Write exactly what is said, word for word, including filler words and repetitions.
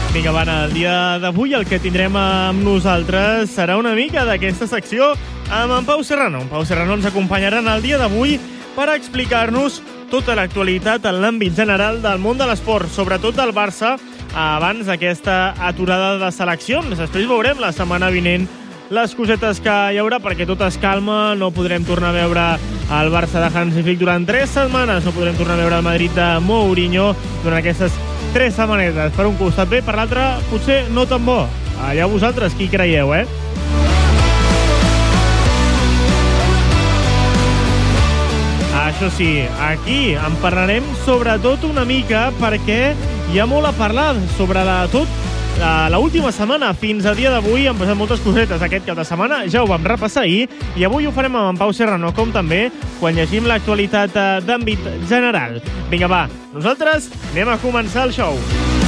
Vinga, va, el dia d'avui el que tindrem amb nosaltres serà una mica d'aquesta secció amb en Pau Serrano. En Pau Serrano ens acompanyarà el dia d'avui per explicar-nos tota l'actualitat en l'àmbit general del món de l'esport, sobretot del Barça, abans d'aquesta aturada de seleccions. Després veurem la setmana vinent les cosetes que hi haurà, perquè tot es calma, no podrem tornar a veure el Barça de Hansi Flick durant tres setmanes, no podrem tornar a veure el Madrid de Mourinho durant aquestes tres setmanetes. Per un costat bé, per l'altre potser no tan bo. Allà vosaltres qui creieu, eh? Això sí, aquí en parlarem sobretot una mica perquè hi ha molt a parlar sobre la, tot l'última setmana. Fins a dia d'avui han passat moltes cosetes aquest cap de setmana, ja ho vam repassar ahir, i avui ho farem amb en Pau Serrano, com també quan llegim l'actualitat d'àmbit general. Vinga, va, nosaltres anem a començar el show.